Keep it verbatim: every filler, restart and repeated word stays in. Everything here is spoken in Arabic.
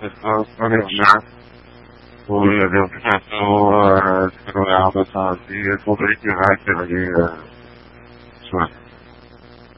نعم. والذي فتحته تكون عبثا في صدرك هكذا.